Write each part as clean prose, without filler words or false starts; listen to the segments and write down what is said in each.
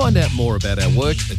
Find out more about our work at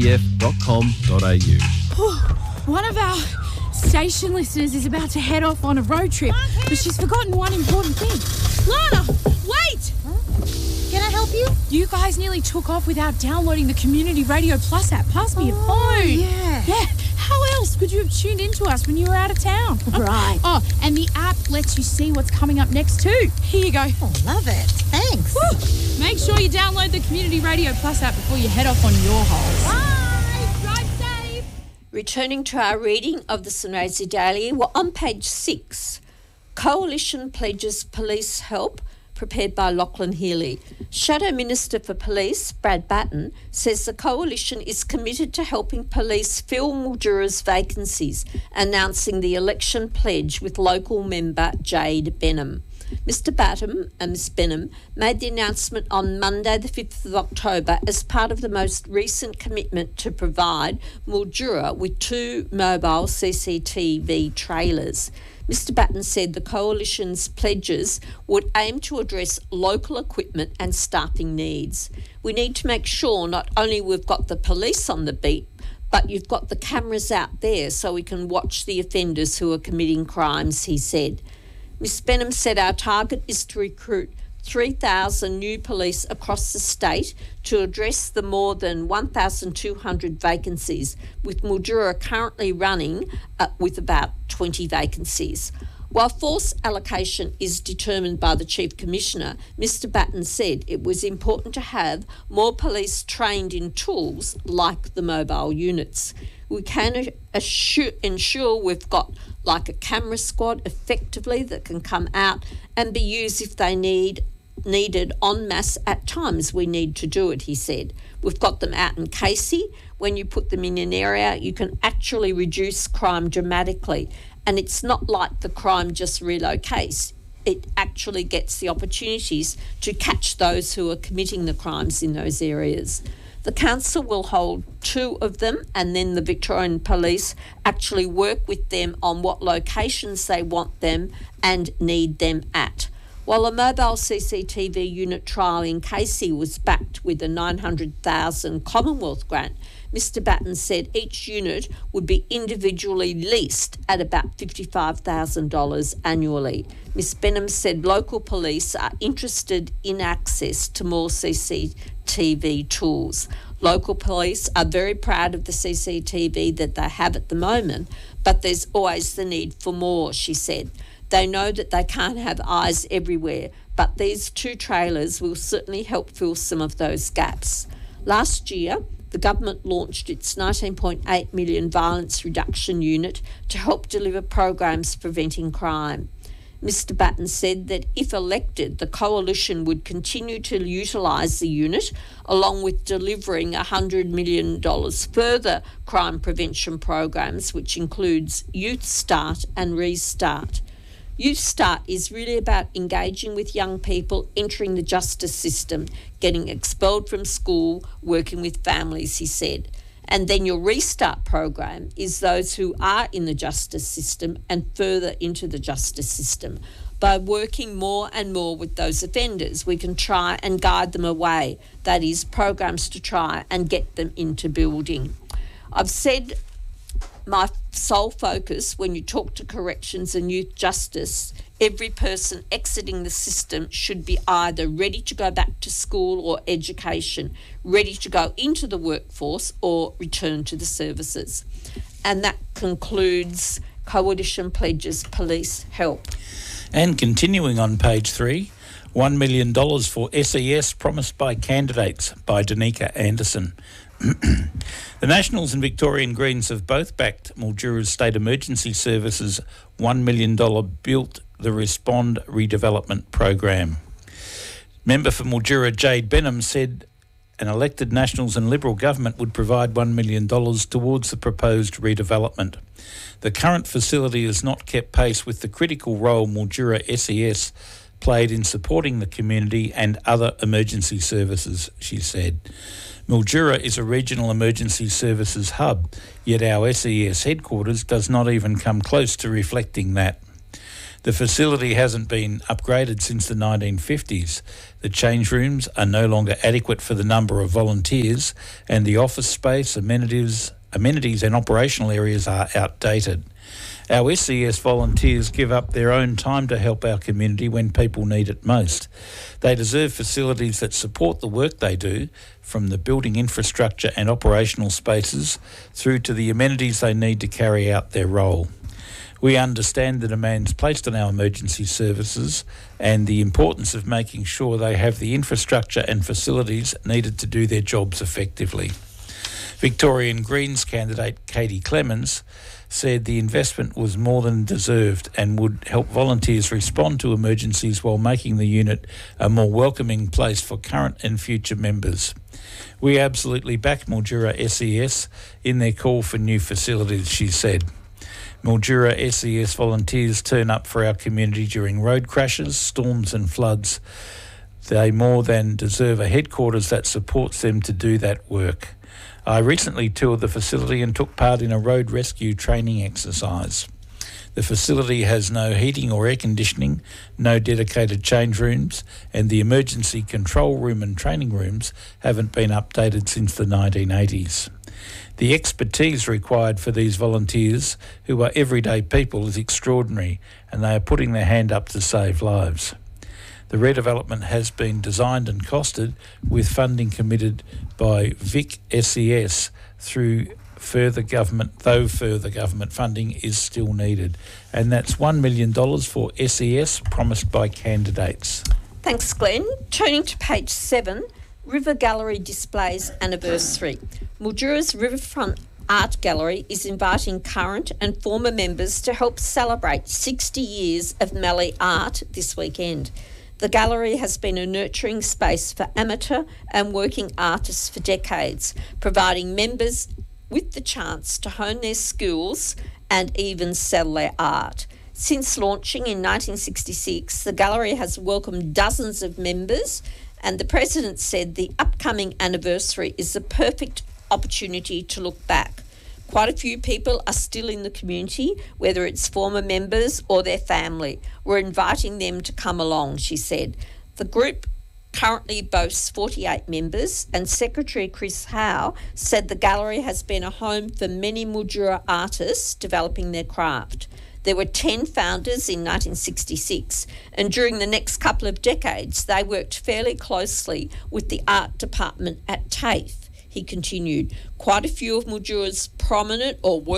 cbf.com.au. One of our station listeners is about to head off on a road trip, but she's forgotten one important thing. Lana, wait! Can I help you? You guys nearly took off without downloading the Community Radio Plus app. Pass me your phone. Yeah. Yeah. How else could you have tuned into us when you were out of town? Right. Oh, and the app lets you see what's coming up next too. Here you go. Oh, love it. Thanks. Woo. Make sure you download the Community Radio Plus app before you head off on your holes. Bye. Drive safe. Returning to our reading of the Sunraysia Daily, we're on page 6. Coalition pledges police help, prepared by Lachlan Healy. Shadow Minister for Police, Brad Batten, says the Coalition is committed to helping police fill Mildura's vacancies, announcing the election pledge with local member Jade Benham. Mr Batten and Ms Benham made the announcement on Monday the 5th of October as part of the most recent commitment to provide Mildura with 2 mobile CCTV trailers. Mr Batten said the Coalition's pledges would aim to address local equipment and staffing needs. We need to make sure not only we've got the police on the beat, but you've got the cameras out there so we can watch the offenders who are committing crimes, he said. Ms Benham said our target is to recruit 3,000 new police across the state to address the more than 1,200 vacancies, with Mildura currently running with about 20 vacancies. While force allocation is determined by the Chief Commissioner, Mr Batten said it was important to have more police trained in tools like the mobile units. We can ensure we've got like a camera squad effectively that can come out and be used if they needed en masse at times we need to do it, he said. We've got them out in Casey. When you put them in an area, you can actually reduce crime dramatically. And it's not like the crime just relocates. It actually gets the opportunities to catch those who are committing the crimes in those areas. The council will hold 2 of them, and then the Victorian Police actually work with them on what locations they want them and need them at. While a mobile CCTV unit trial in Casey was backed with a $900,000 Commonwealth grant, Mr Batten said each unit would be individually leased at about $55,000 annually. Ms Benham said local police are interested in access to more CCTV tools. Local police are very proud of the CCTV that they have at the moment, but there's always the need for more, she said. They know that they can't have eyes everywhere, but these 2 trailers will certainly help fill some of those gaps. Last year, the government launched its $19.8 million violence reduction unit to help deliver programs preventing crime. Mr Batten said that if elected, the Coalition would continue to utilise the unit, along with delivering $100 million further crime prevention programs, which includes Youth Start and Restart. Youth Start is really about engaging with young people entering the justice system, getting expelled from school, working with families, he said. And then your Restart program is those who are in the justice system and further into the justice system. By working more and more with those offenders, we can try and guide them away. That is, programs to try and get them into building. I've said my sole focus when you talk to corrections and youth justice, every person exiting the system should be either ready to go back to school or education, ready to go into the workforce or return to the services. And that concludes Coalition Pledges Police Help. And continuing on page 3, $1 million for SES promised by candidates by Danica Anderson. The Nationals and Victorian Greens have both backed Mildura's State Emergency Services $1 million Built the Respond redevelopment program. Member for Mildura Jade Benham said an elected Nationals and Liberal government would provide $1 million towards the proposed redevelopment. The current facility has not kept pace with the critical role Mildura SES played in supporting the community and other emergency services, she said. Mildura is a regional emergency services hub, yet our SES headquarters does not even come close to reflecting that. The facility hasn't been upgraded since the 1950s. The change rooms are no longer adequate for the number of volunteers, and the office space, amenities and operational areas are outdated. Our SES volunteers give up their own time to help our community when people need it most. They deserve facilities that support the work they do, from the building infrastructure and operational spaces through to the amenities they need to carry out their role. We understand the demands placed on our emergency services and the importance of making sure they have the infrastructure and facilities needed to do their jobs effectively. Victorian Greens candidate Katie Clemens said the investment was more than deserved and would help volunteers respond to emergencies while making the unit a more welcoming place for current and future members. We absolutely back Mildura SES in their call for new facilities, she said. Mildura SES volunteers turn up for our community during road crashes, storms and floods. They more than deserve a headquarters that supports them to do that work. I recently toured the facility and took part in a road rescue training exercise. The facility has no heating or air conditioning, no dedicated change rooms, and the emergency control room and training rooms haven't been updated since the 1980s. The expertise required for these volunteers, who are everyday people, is extraordinary, and they are putting their hand up to save lives. The redevelopment has been designed and costed with funding committed by Vic SES through further government funding is still needed. And that's $1 million for SES promised by candidates. Thanks, Glenn. Turning to page 7, River Gallery displays anniversary. Mildura's Riverfront Art Gallery is inviting current and former members to help celebrate 60 years of Mallee art this weekend. The gallery has been a nurturing space for amateur and working artists for decades, providing members with the chance to hone their skills and even sell their art. Since launching in 1966, the gallery has welcomed dozens of members, and the president said the upcoming anniversary is the perfect opportunity to look back. Quite a few people are still in the community, whether it's former members or their family. We're inviting them to come along, she said. The group currently boasts 48 members, and Secretary Chris Howe said the gallery has been a home for many Mildura artists developing their craft. There were 10 founders in 1966, and during the next couple of decades, they worked fairly closely with the art department at TAFE. He continued, quite a few of Mildura's prominent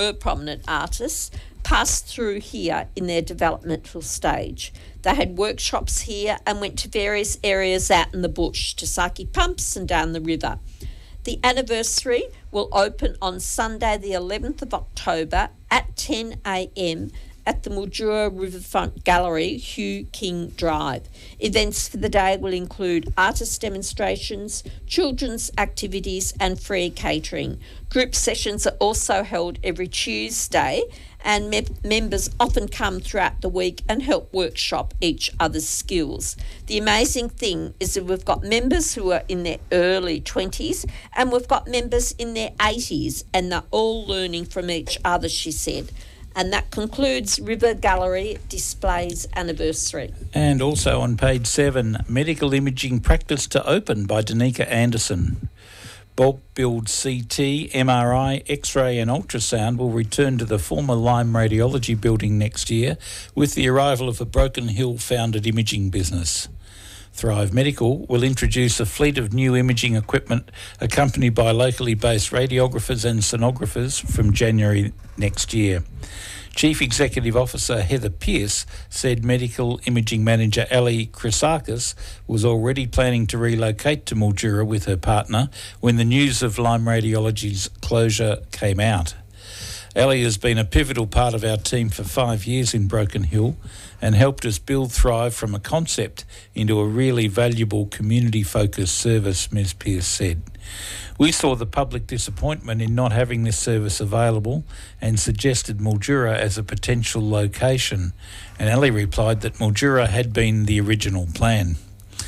artists passed through here in their developmental stage. They had workshops here and went to various areas out in the bush, to Saki Pumps and down the river. The anniversary will open on Sunday the 11th of October at 10 a.m. at the Mildura Riverfront Gallery, Hugh King Drive. Events for the day will include artist demonstrations, children's activities and free catering. Group sessions are also held every Tuesday, and members often come throughout the week and help workshop each other's skills. The amazing thing is that we've got members who are in their early 20s and we've got members in their 80s, and they're all learning from each other, she said. And that concludes River Gallery Displays Anniversary. And also on page 7, Medical Imaging Practice to Open by Danica Anderson. Bulk build CT, MRI, X-ray and ultrasound will return to the former Lyme Radiology building next year with the arrival of a Broken Hill-founded imaging business. Thrive Medical will introduce a fleet of new imaging equipment accompanied by locally based radiographers and sonographers from January next year. Chief Executive Officer Heather Pearce said Medical Imaging Manager Ali Chrysakis was already planning to relocate to Mildura with her partner when the news of Lyme Radiology's closure came out. Ali has been a pivotal part of our team for 5 years in Broken Hill and helped us build Thrive from a concept into a really valuable community-focused service, Ms Pearce said. We saw the public disappointment in not having this service available and suggested Mildura as a potential location, and Ali replied that Mildura had been the original plan.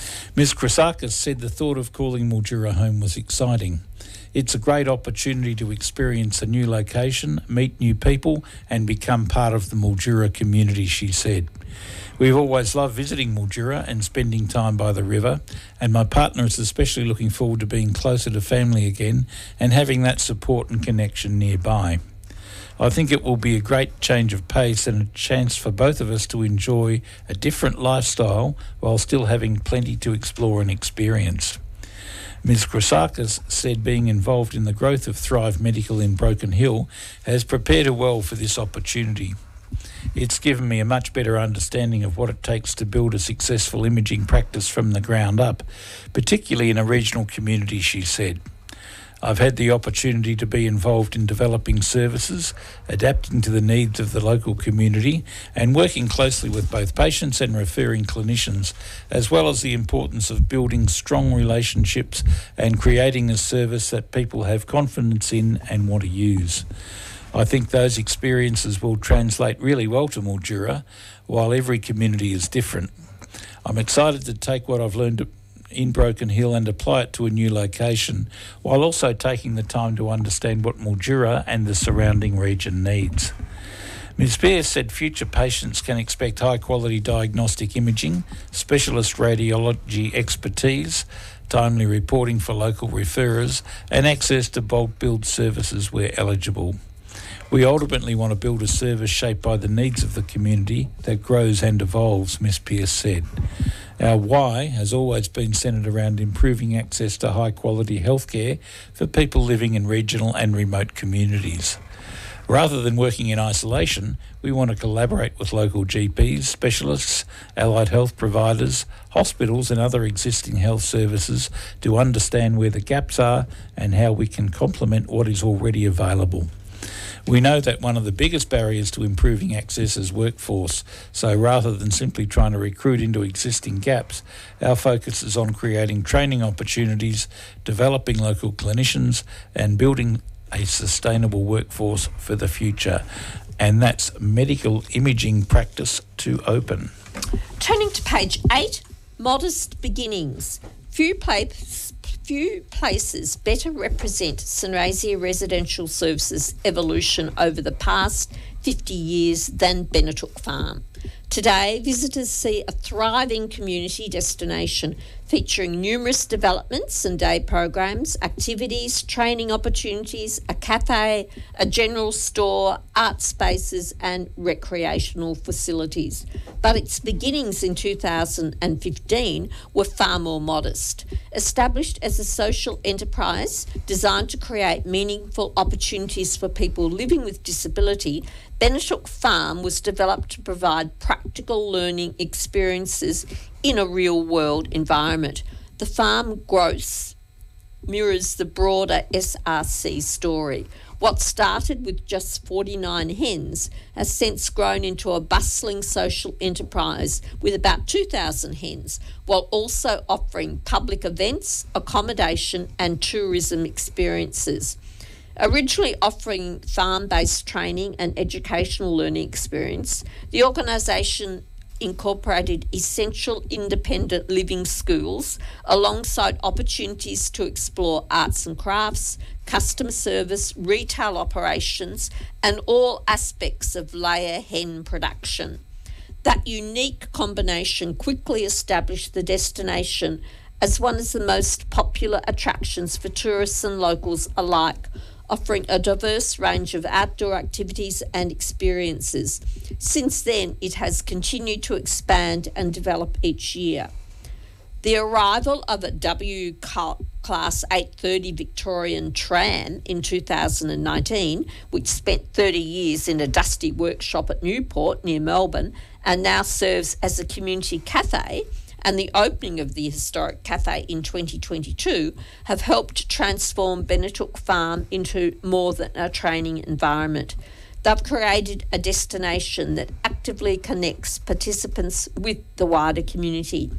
Ms Chrysakis said the thought of calling Mildura home was exciting. It's a great opportunity to experience a new location, meet new people and become part of the Mildura community, she said. We've always loved visiting Mildura and spending time by the river, and my partner is especially looking forward to being closer to family again and having that support and connection nearby. I think it will be a great change of pace and a chance for both of us to enjoy a different lifestyle while still having plenty to explore and experience. Ms. Chrysakis said being involved in the growth of Thrive Medical in Broken Hill has prepared her well for this opportunity. It's given me a much better understanding of what it takes to build a successful imaging practice from the ground up, particularly in a regional community, she said. I've had the opportunity to be involved in developing services, adapting to the needs of the local community, and working closely with both patients and referring clinicians, as well as the importance of building strong relationships and creating a service that people have confidence in and want to use. I think those experiences will translate really well to Mildura, while every community is different. I'm excited to take what I've learned in Broken Hill and apply it to a new location, while also taking the time to understand what Mildura and the surrounding region needs. Ms. Pearce said future patients can expect high-quality diagnostic imaging, specialist radiology expertise, timely reporting for local referrers, and access to bulk billed services where eligible. We ultimately want to build a service shaped by the needs of the community that grows and evolves, Ms. Pearce said. Our why has always been centred around improving access to high-quality healthcare for people living in regional and remote communities. Rather than working in isolation, we want to collaborate with local GPs, specialists, allied health providers, hospitals and other existing health services to understand where the gaps are and how we can complement what is already available. We know that one of the biggest barriers to improving access is workforce, so rather than simply trying to recruit into existing gaps, our focus is on creating training opportunities, developing local clinicians and building a sustainable workforce for the future. And that's medical imaging practice to open. Turning to page 8, modest beginnings. Few places better represent Sunraysia Residential Services' evolution over the past 50 years than Benetook Farm. Today, visitors see a thriving community destination featuring numerous developments and day programs, activities, training opportunities, a cafe, a general store, art spaces and recreational facilities. But its beginnings in 2015 were far more modest. Established as a social enterprise designed to create meaningful opportunities for people living with disability, Benetook Farm was developed to provide practical learning experiences in a real-world environment. The farm growth mirrors the broader SRC story. What started with just 49 hens has since grown into a bustling social enterprise with about 2,000 hens, while also offering public events, accommodation and tourism experiences. Originally offering farm-based training and educational learning experience, the organisation incorporated essential independent living schools alongside opportunities to explore arts and crafts, customer service, retail operations and all aspects of layer hen production. That unique combination quickly established the destination as one of the most popular attractions for tourists and locals alike, offering a diverse range of outdoor activities and experiences. Since then, it has continued to expand and develop each year. The arrival of a W Class 830 Victorian tram in 2019, which spent 30 years in a dusty workshop at Newport near Melbourne and now serves as a community cafe, and the opening of the historic cafe in 2022 have helped transform Benetook Farm into more than a training environment. They've created a destination that actively connects participants with the wider community.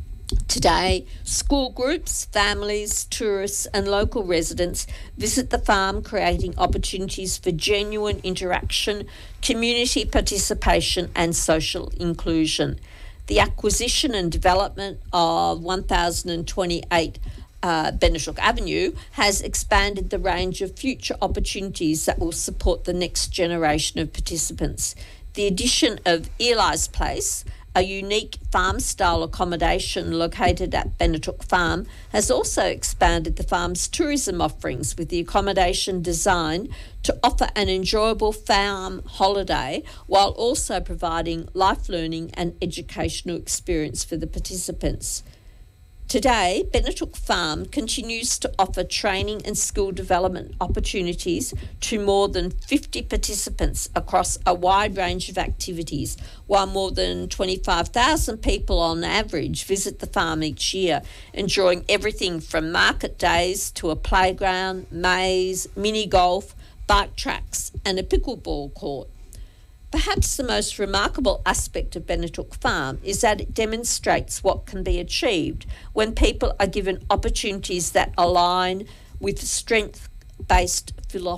Today, school groups, families, tourists and local residents visit the farm, creating opportunities for genuine interaction, community participation and social inclusion. The acquisition and development of 1028 Benetook Avenue has expanded the range of future opportunities that will support the next generation of participants. The addition of Eli's Place, a unique farm-style accommodation located at Benetook Farm, has also expanded the farm's tourism offerings, with the accommodation designed to offer an enjoyable farm holiday while also providing life learning and educational experience for the participants. Today, Benetook Farm continues to offer training and skill development opportunities to more than 50 participants across a wide range of activities, while more than 25,000 people on average visit the farm each year, enjoying everything from market days to a playground, maze, mini golf, bike tracks and a pickleball court. Perhaps the most remarkable aspect of Benetook Farm is that it demonstrates what can be achieved when people are given opportunities that align with strength-based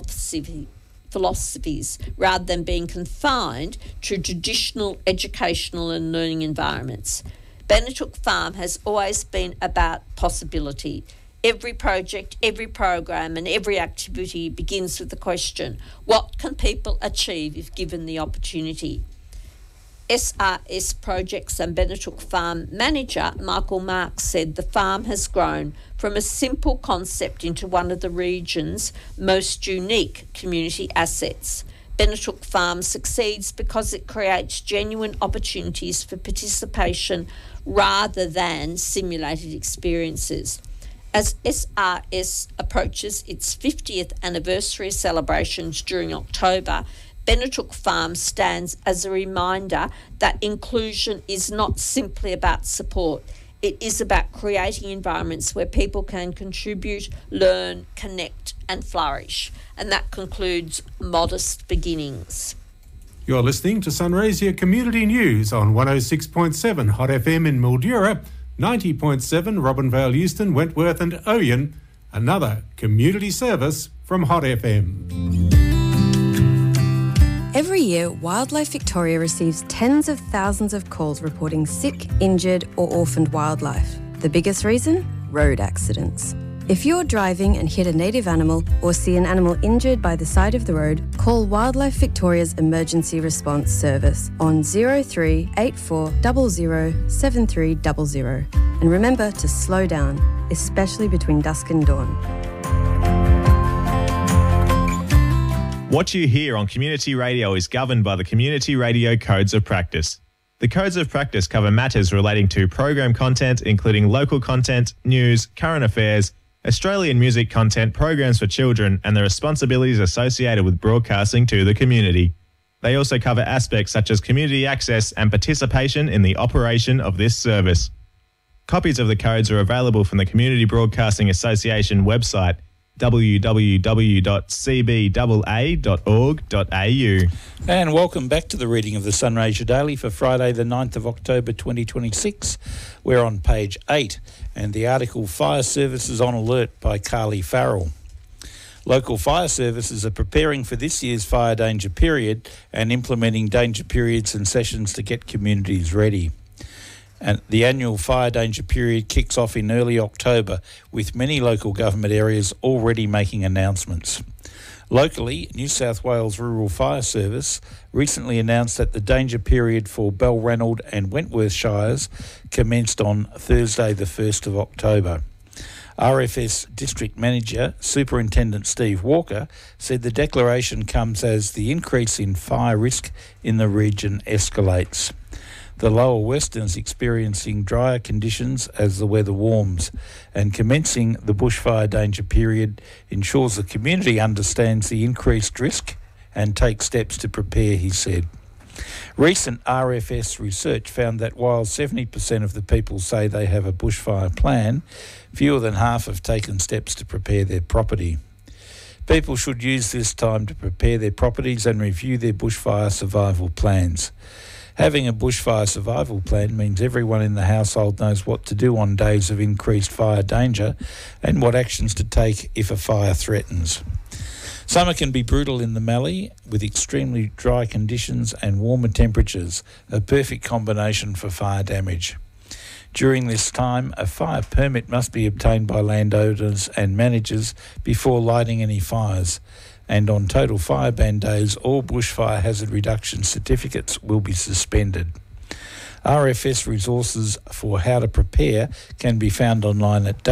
philosophies rather than being confined to traditional educational and learning environments. Benetook Farm has always been about possibility. Every project, every program and every activity begins with the question, what can people achieve if given the opportunity? SRS Projects and Benetook Farm manager Michael Marks said the farm has grown from a simple concept into one of the region's most unique community assets. Benetook Farm succeeds because it creates genuine opportunities for participation rather than simulated experiences. As SRS approaches its 50th anniversary celebrations during October, Benetook Farm stands as a reminder that inclusion is not simply about support. It is about creating environments where people can contribute, learn, connect and flourish. And that concludes Modest Beginnings. You're listening to Sunraysia Community News on 106.7 Hot FM in Mildura, 90.7 Robinvale, Euston, Wentworth and Oyen, another community service from Hot FM. Every year, Wildlife Victoria receives tens of thousands of calls reporting sick, injured or orphaned wildlife. The biggest reason? Road accidents. If you're driving and hit a native animal or see an animal injured by the side of the road, call Wildlife Victoria's Emergency Response Service on 03 84 00 7300. And remember to slow down, especially between dusk and dawn. What you hear on community radio is governed by the Community Radio Codes of Practice. The Codes of Practice cover matters relating to program content, including local content, news, current affairs, Australian music content, programs for children, and the responsibilities associated with broadcasting to the community. They also cover aspects such as community access and participation in the operation of this service. Copies of the codes are available from the Community Broadcasting Association website, www.cbaa.org.au. And welcome back to the reading of the Sunraysia Daily for Friday the 9th of October 2026. We're on page 8 and the article Fire Services on Alert by Carly Farrell. Local fire services are preparing for this year's fire danger period and implementing danger periods and sessions to get communities ready. And the annual fire danger period kicks off in early October, with many local government areas already making announcements. Locally, New South Wales Rural Fire Service recently announced that the danger period for Balranald and Wentworth Shires commenced on Thursday the 1st of October. RFS District Manager, Superintendent Steve Walker, said the declaration comes as the increase in fire risk in the region escalates. The lower western is experiencing drier conditions as the weather warms, and commencing the bushfire danger period ensures the community understands the increased risk and takes steps to prepare, he said. Recent RFS research found that while 70% of the people say they have a bushfire plan, fewer than half have taken steps to prepare their property. People should use this time to prepare their properties and review their bushfire survival plans. Having a bushfire survival plan means everyone in the household knows what to do on days of increased fire danger and what actions to take if a fire threatens. Summer can be brutal in the Mallee, with extremely dry conditions and warmer temperatures, a perfect combination for fire damage. During this time, a fire permit must be obtained by landowners and managers before lighting any fires. And on total fire ban days, all bushfire hazard reduction certificates will be suspended. RFS resources for how to prepare can be found online at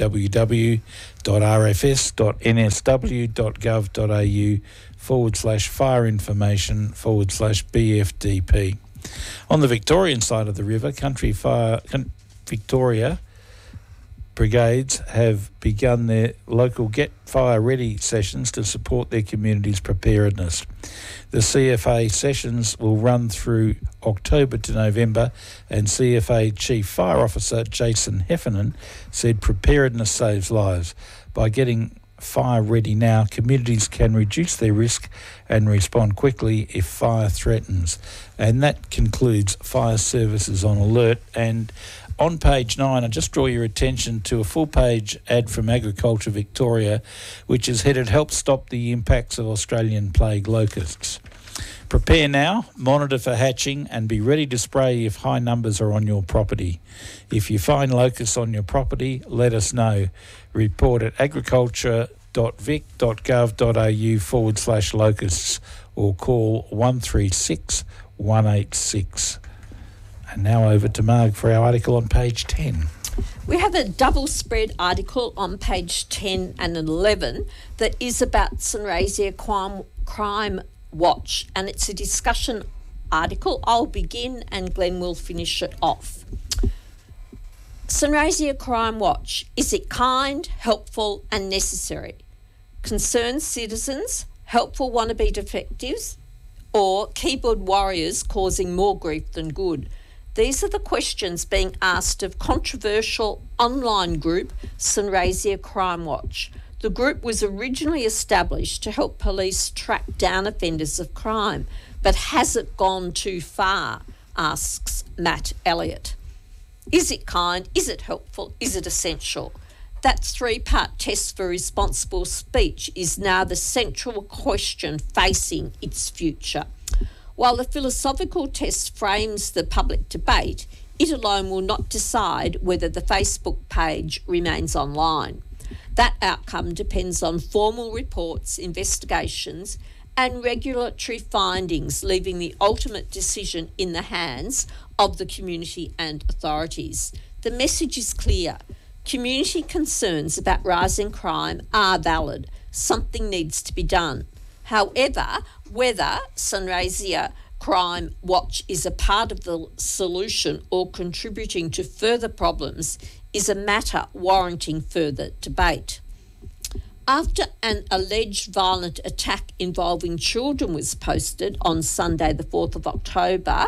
www.rfs.nsw.gov.au/fire information/BFDP. On the Victorian side of the river, Victoria brigades have begun their local Get Fire Ready sessions to support their community's preparedness. The CFA sessions will run through October to November, and CFA Chief Fire Officer Jason Heffernan said preparedness saves lives. By getting fire ready now, communities can reduce their risk and respond quickly if fire threatens. And that concludes Fire Services on Alert. And on page 9, I just draw your attention to a full-page ad from Agriculture Victoria, which is headed "Help Stop the Impacts of Australian Plague Locusts." Prepare now, monitor for hatching, and be ready to spray if high numbers are on your property. If you find locusts on your property, let us know. Report at agriculture.vic.gov.au/locusts or call 136 186. And now over to Marg for our article on page 10. We have a double spread article on page 10 and 11 that is about Sunraysia Crime Watch, and it's a discussion article. I'll begin and Glenn will finish it off. Sunraysia Crime Watch. Is it kind, helpful and necessary? Concerned citizens, helpful wannabe detectives, or keyboard warriors causing more grief than good? These are the questions being asked of controversial online group Sunraysia Crime Watch. The group was originally established to help police track down offenders of crime, but has it gone too far, asks Matt Elliott. Is it kind? Is it helpful? Is it essential? That three-part test for responsible speech is now the central question facing its future. While the philosophical test frames the public debate, it alone will not decide whether the Facebook page remains online. That outcome depends on formal reports, investigations, and regulatory findings, leaving the ultimate decision in the hands of the community and authorities. The message is clear. Community concerns about rising crime are valid. Something needs to be done. However, whether Sunraysia Crime Watch is a part of the solution or contributing to further problems is a matter warranting further debate. After an alleged violent attack involving children was posted on Sunday the 4th of October,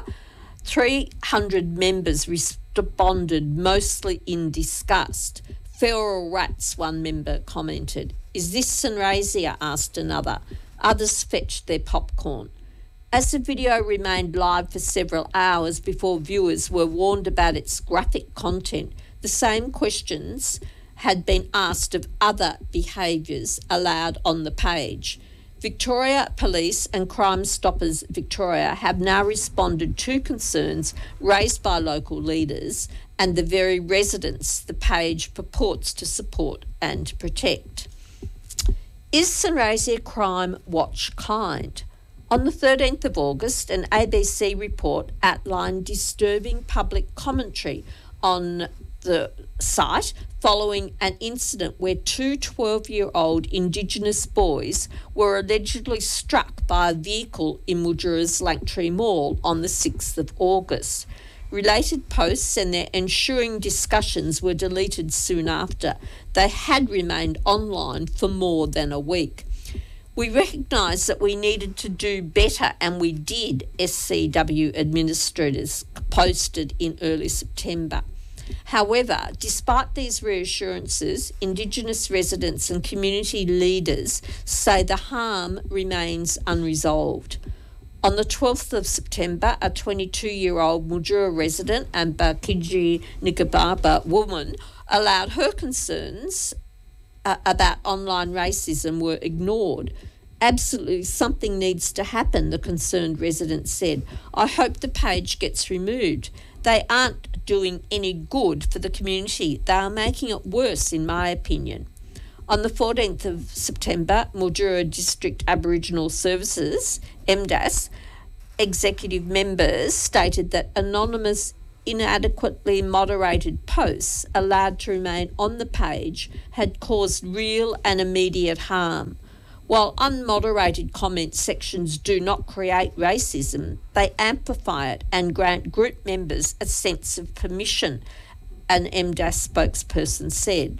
300 members responded, mostly in disgust. "Feral rats," one member commented. "Is this Sunraysia?" asked another. Others fetched their popcorn. As the video remained live for several hours before viewers were warned about its graphic content, the same questions had been asked of other behaviours allowed on the page. Victoria Police and Crime Stoppers Victoria have now responded to concerns raised by local leaders and the very residents the page purports to support and protect. Is Sunraysia Crime Watch kind? On the 13th of August, an ABC report outlined disturbing public commentary on the site following an incident where two 12-year-old Indigenous boys were allegedly struck by a vehicle in Mildura's Langtree Mall on the 6th of August. Related posts and their ensuing discussions were deleted soon after. They had remained online for more than a week. We recognised that we needed to do better, and we did, SCW administrators posted in early September. However, despite these reassurances, Indigenous residents and community leaders say the harm remains unresolved. On the 12th of September, a 22-year-old Mildura resident and Barkindji Nikababa woman allowed her concerns about online racism were ignored. Absolutely something needs to happen, the concerned resident said. I hope the page gets removed. They aren't doing any good for the community. They are making it worse, in my opinion. On the 14th of September, Mildura District Aboriginal Services, MDAS, executive members stated that anonymous, inadequately moderated posts allowed to remain on the page had caused real and immediate harm. While unmoderated comment sections do not create racism, they amplify it and grant group members a sense of permission, an MDAS spokesperson said.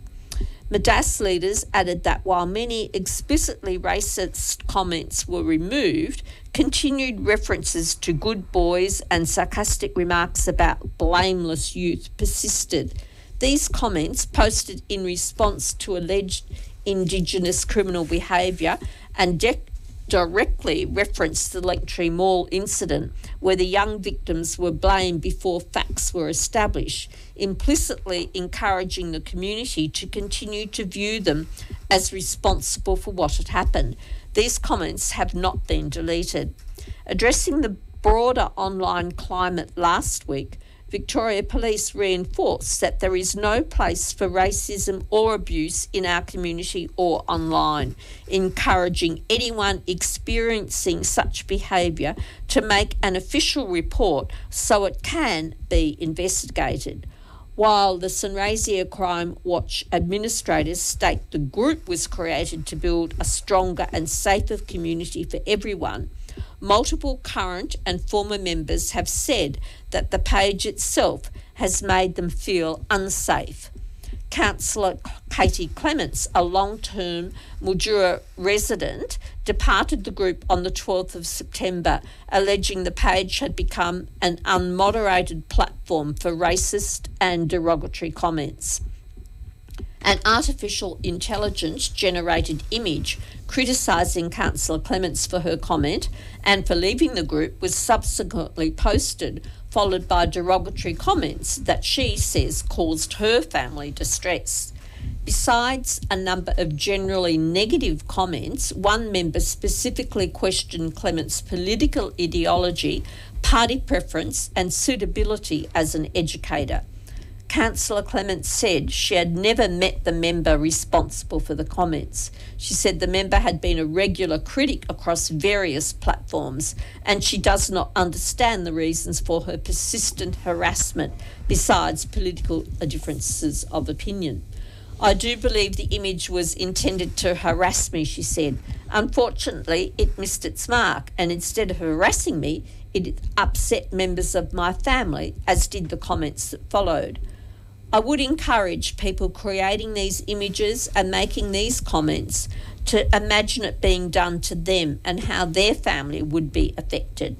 MDAS leaders added that while many explicitly racist comments were removed, continued references to good boys and sarcastic remarks about blameless youth persisted. These comments, posted in response to alleged Indigenous criminal behaviour and directly referenced the Lectree Mall incident, where the young victims were blamed before facts were established, implicitly encouraging the community to continue to view them as responsible for what had happened. These comments have not been deleted. Addressing the broader online climate last week, Victoria Police reinforced that there is no place for racism or abuse in our community or online, encouraging anyone experiencing such behaviour to make an official report so it can be investigated. While the Sunraysia Crime Watch administrators state the group was created to build a stronger and safer community for everyone, multiple current and former members have said that the page itself has made them feel unsafe. Councillor Katie Clements, a long-term Mildura resident, departed the group on the 12th of September, alleging the page had become an unmoderated platform for racist and derogatory comments. An artificial intelligence-generated image criticising Councillor Clements for her comment and for leaving the group was subsequently posted, followed by derogatory comments that she says caused her family distress. Besides a number of generally negative comments, one member specifically questioned Clements' political ideology, party preference and suitability as an educator. Councillor Clements said she had never met the member responsible for the comments. She said the member had been a regular critic across various platforms and she does not understand the reasons for her persistent harassment besides political differences of opinion. I do believe the image was intended to harass me, she said. Unfortunately, it missed its mark and instead of harassing me, it upset members of my family, as did the comments that followed. I would encourage people creating these images and making these comments to imagine it being done to them and how their family would be affected.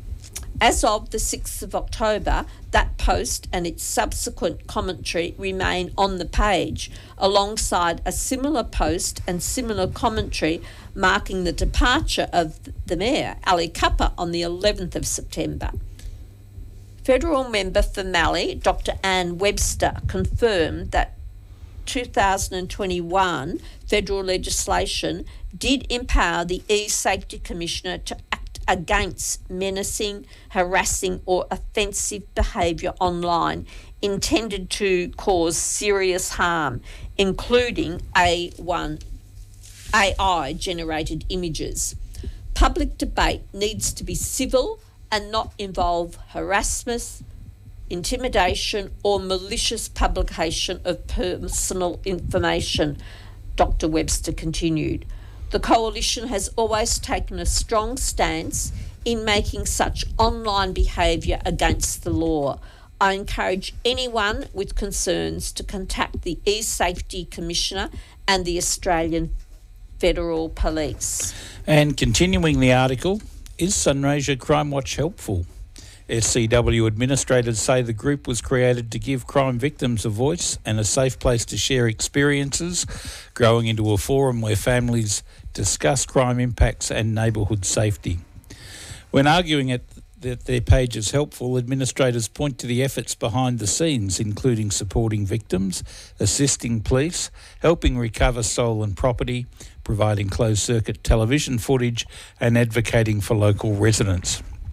As of the 6th of October, that post and its subsequent commentary remain on the page, alongside a similar post and similar commentary marking the departure of the Mayor, Ali Kappa, on the 11th of September. Federal member for Mallee, Dr. Anne Webster, confirmed that 2021 federal legislation did empower the E-Safety Commissioner to act against menacing, harassing or offensive behaviour online intended to cause serious harm, including AI-generated images. Public debate needs to be civil and not involve harassment, intimidation or malicious publication of personal information, Dr. Webster continued. The Coalition has always taken a strong stance in making such online behaviour against the law. I encourage anyone with concerns to contact the E-Safety Commissioner and the Australian Federal Police. And continuing the article, is Sunraysia Crime Watch helpful? SCW administrators say the group was created to give crime victims a voice and a safe place to share experiences, growing into a forum where families discuss crime impacts and neighbourhood safety. When arguing that their page is helpful, administrators point to the efforts behind the scenes, including supporting victims, assisting police, helping recover stolen property, providing closed-circuit television footage and advocating for local residents.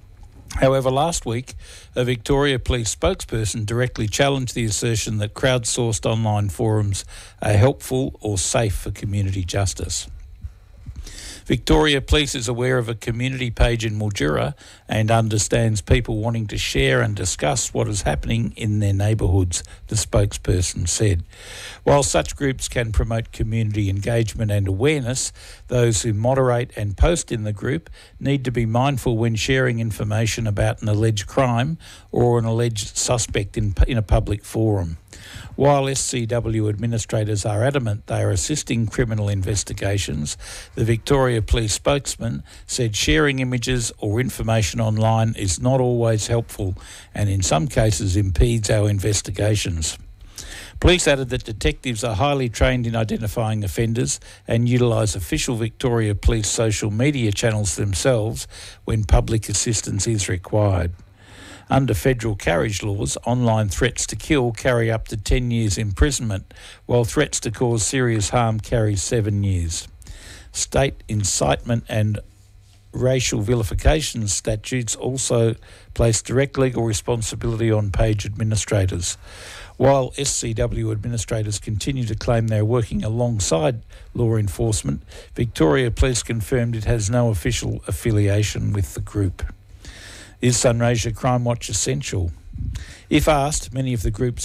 However, last week, a Victoria Police spokesperson directly challenged the assertion that crowdsourced online forums are helpful or safe for community justice. Victoria Police is aware of a community page in Mildura and understands people wanting to share and discuss what is happening in their neighbourhoods, the spokesperson said. While such groups can promote community engagement and awareness, those who moderate and post in the group need to be mindful when sharing information about an alleged crime or an alleged suspect in a public forum. While SCW administrators are adamant they are assisting criminal investigations, the Victoria Police spokesman said sharing images or information online is not always helpful and in some cases impedes our investigations. Police added that detectives are highly trained in identifying offenders and utilise official Victoria Police social media channels themselves when public assistance is required. Under federal carriage laws, online threats to kill carry up to 10 years imprisonment, while threats to cause serious harm carry 7 years. State incitement and racial vilification statutes also place direct legal responsibility on page administrators. While SCW administrators continue to claim they are working alongside law enforcement, Victoria Police confirmed it has no official affiliation with the group. Is Sunraysia Crime Watch essential? If asked, many of the group's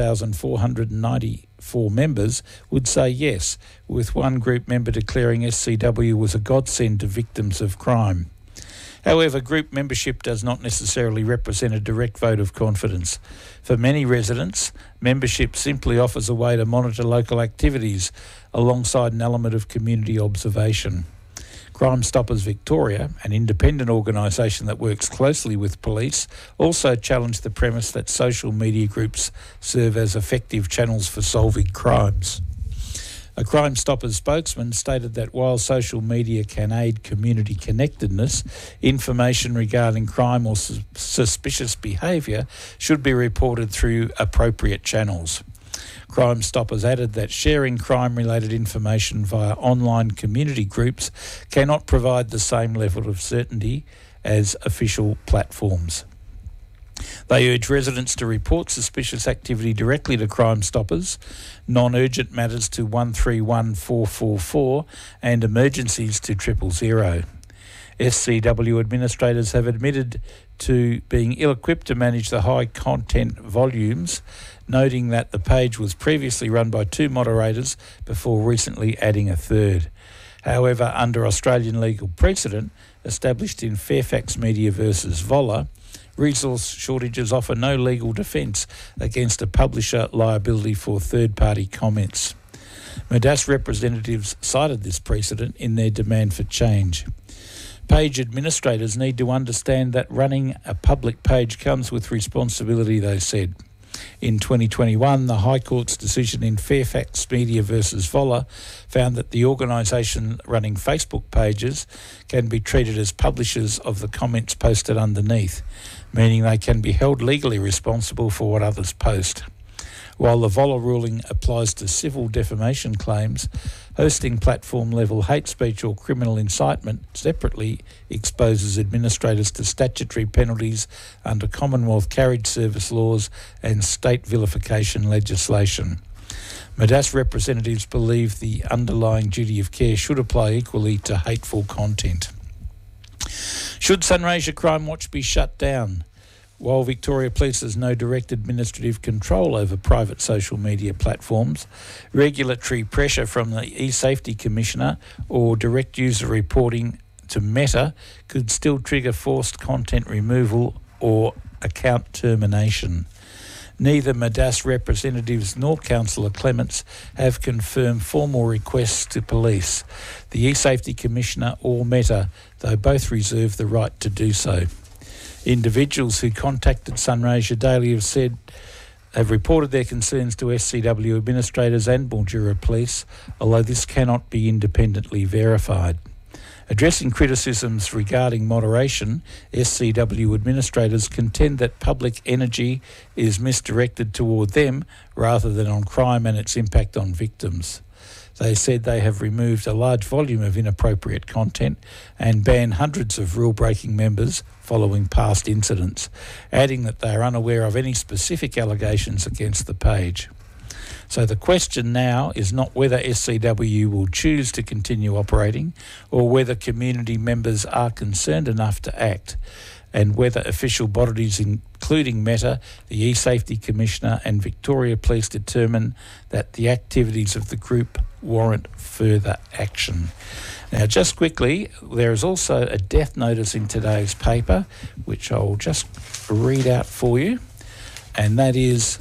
11,494 members would say yes, with one group member declaring SCW was a godsend to victims of crime. However, group membership does not necessarily represent a direct vote of confidence. For many residents, membership simply offers a way to monitor local activities alongside an element of community observation. Crime Stoppers Victoria, an independent organisation that works closely with police, also challenged the premise that social media groups serve as effective channels for solving crimes. A Crime Stoppers spokesman stated that while social media can aid community connectedness, information regarding crime or suspicious behaviour should be reported through appropriate channels. Crime Stoppers added that sharing crime-related information via online community groups cannot provide the same level of certainty as official platforms. They urge residents to report suspicious activity directly to Crime Stoppers, non-urgent matters to 131 444 and emergencies to 000. SCW administrators have admitted to being ill-equipped to manage the high content volumes, noting that the page was previously run by 2 moderators before recently adding a third. However, under Australian legal precedent established in Fairfax Media versus Voller, resource shortages offer no legal defence against a publisher liability for third-party comments. Midas representatives cited this precedent in their demand for change. Page administrators need to understand that running a public page comes with responsibility, they said. In 2021, the High Court's decision in Fairfax Media versus Voller found that the organisation running Facebook pages can be treated as publishers of the comments posted underneath, meaning they can be held legally responsible for what others post. While the Voller ruling applies to civil defamation claims, hosting platform-level hate speech or criminal incitement separately exposes administrators to statutory penalties under Commonwealth carriage service laws and state vilification legislation. Midas representatives believe the underlying duty of care should apply equally to hateful content. Should Sunraysia Crime Watch be shut down? While Victoria Police has no direct administrative control over private social media platforms, regulatory pressure from the eSafety Commissioner or direct user reporting to Meta could still trigger forced content removal or account termination. Neither Midas representatives nor Councillor Clements have confirmed formal requests to police, the eSafety Commissioner or Meta, though both reserve the right to do so. Individuals who contacted Sunraysia Daily have reported their concerns to SCW administrators and Mildura Police, although this cannot be independently verified. Addressing criticisms regarding moderation, SCW administrators contend that public energy is misdirected toward them rather than on crime and its impact on victims. They said they have removed a large volume of inappropriate content and banned hundreds of rule-breaking members following past incidents, adding that they are unaware of any specific allegations against the page. So the question now is not whether SCW will choose to continue operating or whether community members are concerned enough to act, and whether official bodies including Meta, the E-Safety Commissioner and Victoria Police determine that the activities of the group warrant further action. Now, just quickly, there is also a death notice in today's paper, which I'll just read out for you, and that is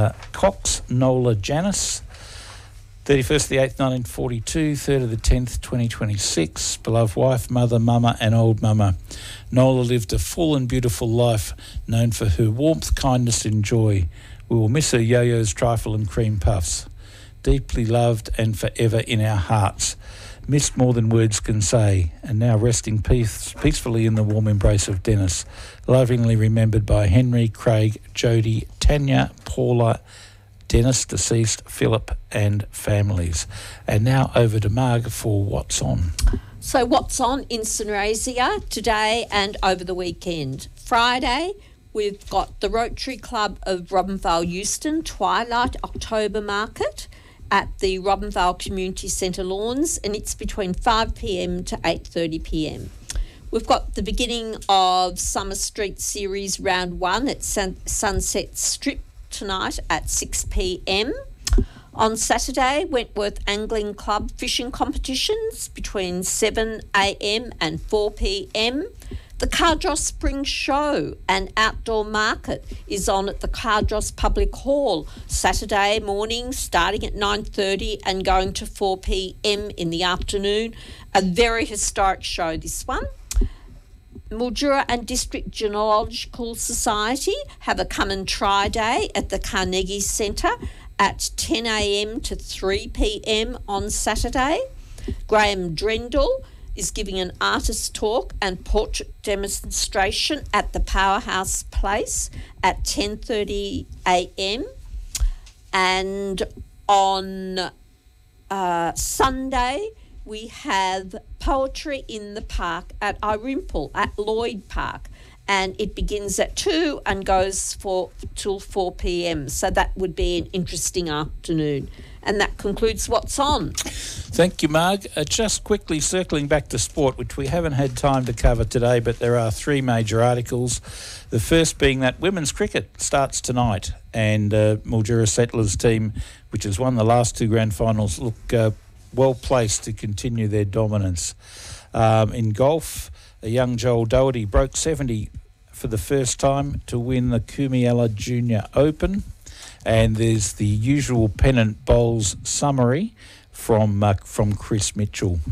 Cox Nola Janice, 31st of the 8th, 1942, 3rd of the 10th, 2026. Beloved wife, mother, mama and old mama. Nola lived a full and beautiful life, known for her warmth, kindness and joy. We will miss her yo-yos, trifle and cream puffs. Deeply loved and forever in our hearts. Missed more than words can say, and now resting peacefully in the warm embrace of Dennis. Lovingly remembered by Henry, Craig, Jody, Tanya, Paula, Dennis, deceased, Philip and families. And now over to Marg for What's On. So what's on in Sunraysia today and over the weekend? Friday, we've got the Rotary Club of Robinvale Euston Twilight October Market at the Robinvale Community Centre lawns, and it's between 5 p.m. to 8:30 p.m. We've got the beginning of Summer Street Series Round 1 at Sunset Strip tonight at 6 p.m. On Saturday, Wentworth Angling Club fishing competitions between 7 a.m. and 4 p.m. The Cardross Spring Show and Outdoor Market is on at the Cardross Public Hall Saturday morning, starting at 9:30 and going to 4 p.m. in the afternoon. A very historic show, this one. Mildura and District Genealogical Society have a come and try day at the Carnegie Centre at 10 a.m. to 3 p.m. on Saturday. Graham Drendel is giving an artist talk and portrait demonstration at the Powerhouse Place at 10:30 a.m. And on Sunday, we have Poetry in the Park at Irimple at Lloyd Park, and it begins at 2 and goes till 4 p.m. So that would be an interesting afternoon. And that concludes What's On. Thank you, Marg. Just quickly circling back to sport, which we haven't had time to cover today, but there are three major articles. The first being that women's cricket starts tonight, and Mildura Settlers team, which has won the last two grand finals, look well placed to continue their dominance. In golf, a young Joel Doherty broke 70 for the first time to win the Kumiella Junior Open. And there's the usual pennant bowls summary from Chris Mitchell.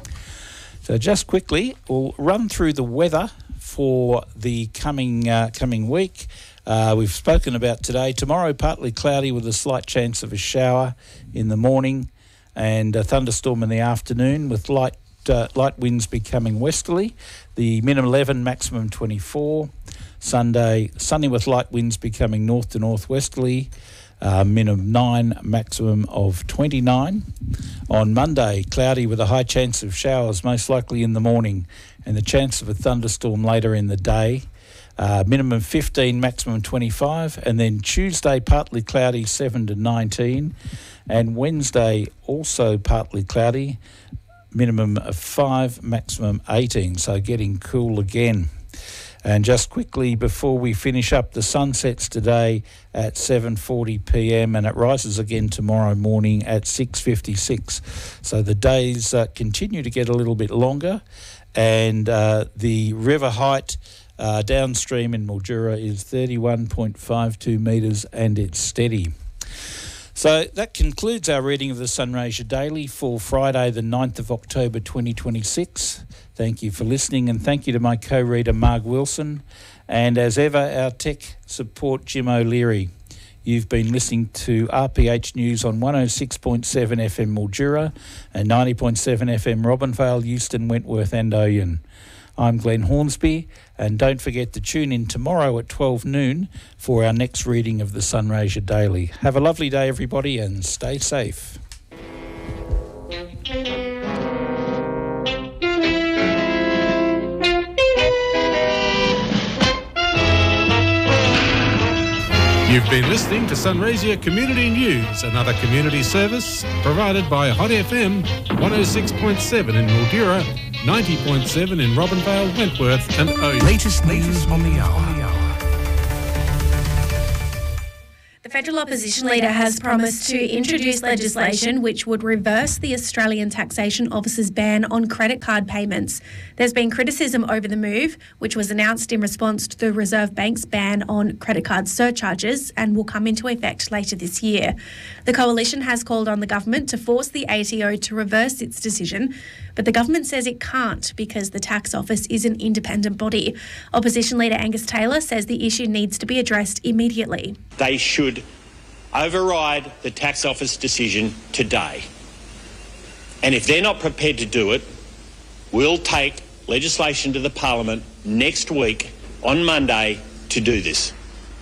So just quickly, we'll run through the weather for the coming week. We've spoken about today. Tomorrow, partly cloudy with a slight chance of a shower in the morning and a thunderstorm in the afternoon with light winds becoming westerly. The minimum 11, maximum 24. Sunday, sunny with light winds becoming north to northwesterly, minimum 9, maximum of 29. On Monday, cloudy with a high chance of showers, most likely in the morning, and the chance of a thunderstorm later in the day. Minimum 15, maximum 25. And then Tuesday, partly cloudy, 7 to 19. And Wednesday, also partly cloudy, minimum of 5, maximum 18. So getting cool again. And just quickly before we finish up, the sun sets today at 7:40 p.m. and it rises again tomorrow morning at 6:56. So the days continue to get a little bit longer, and the river height downstream in Mildura is 31.52 metres and it's steady. So that concludes our reading of the Sunraysia Daily for Friday the 9th of October 2026. Thank you for listening, and thank you to my co-reader Marg Wilson, and as ever our tech support Jim O'Leary. You've been listening to RPH News on 106.7 FM Mildura and 90.7 FM Robinvale, Euston, Wentworth and Oyen. I'm Glenn Hornsby, and don't forget to tune in tomorrow at 12 noon for our next reading of the Sunraysia Daily. Have a lovely day, everybody, and stay safe. You've been listening to Sunraysia Community News, another community service provided by Hot FM 106.7 in Mildura, 90.7 in Robinvale, Wentworth and Owen. Latest news on the hour. The federal opposition leader has promised to introduce legislation which would reverse the Australian Taxation Office's ban on credit card payments. There's been criticism over the move, which was announced in response to the Reserve Bank's ban on credit card surcharges and will come into effect later this year. The coalition has called on the government to force the ATO to reverse its decision, but the government says it can't because the tax office is an independent body. Opposition leader Angus Taylor says the issue needs to be addressed immediately. They should override the tax office decision today. And if they're not prepared to do it, we'll take legislation to the Parliament next week on Monday to do this.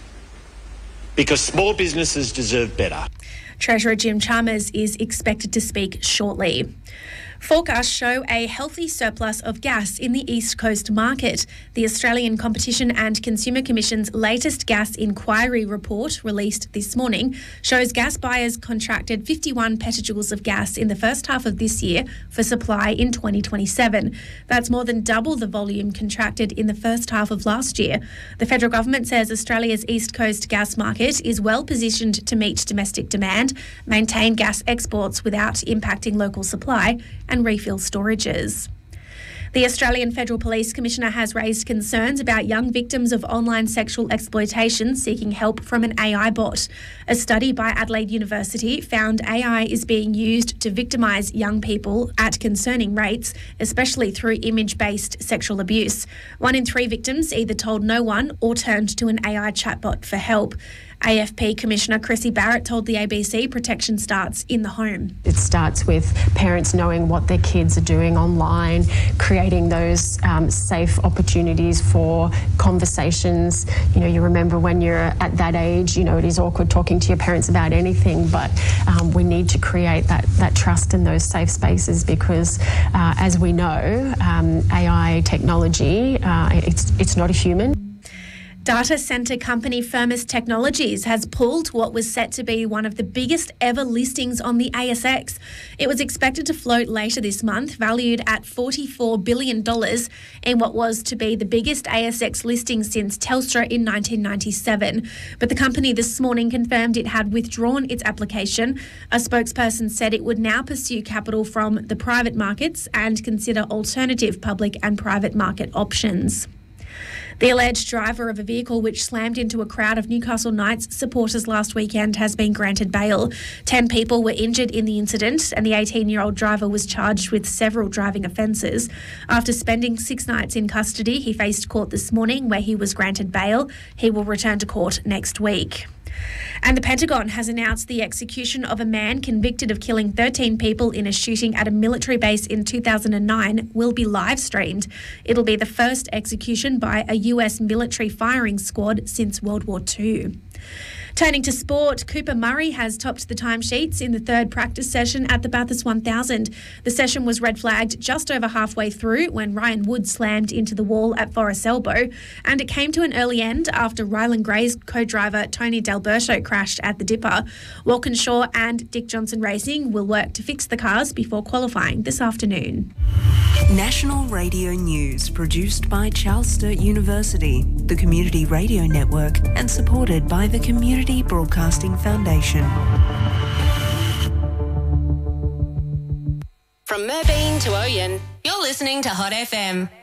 Because small businesses deserve better. Treasurer Jim Chalmers is expected to speak shortly. Forecasts show a healthy surplus of gas in the East Coast market. The Australian Competition and Consumer Commission's latest gas inquiry report, released this morning, shows gas buyers contracted 51 petajoules of gas in the first half of this year for supply in 2027. That's more than double the volume contracted in the first half of last year. The federal government says Australia's East Coast gas market is well positioned to meet domestic demand, maintain gas exports without impacting local supply, and refill storages. The Australian Federal Police Commissioner has raised concerns about young victims of online sexual exploitation seeking help from an AI bot. A study by Adelaide University found AI is being used to victimise young people at concerning rates, especially through image-based sexual abuse. 1 in 3 victims either told no one or turned to an AI chatbot for help. AFP Commissioner Chrissy Barrett told the ABC protection starts in the home. It starts with parents knowing what their kids are doing online, creating those safe opportunities for conversations. You know, you remember when you're at that age, you know, it is awkward talking to your parents about anything, but we need to create that trust in those safe spaces because, as we know, AI technology, it's not a human. Data centre company Firmus Technologies has pulled what was set to be one of the biggest ever listings on the ASX. It was expected to float later this month, valued at $44 billion in what was to be the biggest ASX listing since Telstra in 1997. But the company this morning confirmed it had withdrawn its application. A spokesperson said it would now pursue capital from the private markets and consider alternative public and private market options. The alleged driver of a vehicle which slammed into a crowd of Newcastle Knights supporters last weekend has been granted bail. 10 people were injured in the incident and the 18-year-old driver was charged with several driving offences. After spending 6 nights in custody, he faced court this morning where he was granted bail. He will return to court next week. And the Pentagon has announced the execution of a man convicted of killing 13 people in a shooting at a military base in 2009 will be live streamed. It'll be the first execution by a US military firing squad since World War II. Turning to sport, Cooper Murray has topped the timesheets in the third practice session at the Bathurst 1000. The session was red flagged just over halfway through when Ryan Wood slammed into the wall at Forest Elbow, and it came to an early end after Ryland Gray's co-driver Tony D'Alberto crashed at the Dipper. Walkinshaw and Dick Johnson Racing will work to fix the cars before qualifying this afternoon. National Radio News, produced by Charles Sturt University, the Community Radio Network, and supported by the Community Broadcasting Foundation. From Merbeen to Oyen, you're listening to Hot FM.